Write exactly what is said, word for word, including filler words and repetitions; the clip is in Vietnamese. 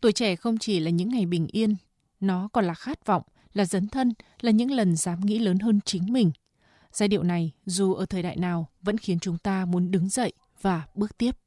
Tuổi trẻ không chỉ là những ngày bình yên, nó còn là khát vọng, là dấn thân, là những lần dám nghĩ lớn hơn chính mình. Giai điệu này, dù ở thời đại nào, vẫn khiến chúng ta muốn đứng dậy và bước tiếp.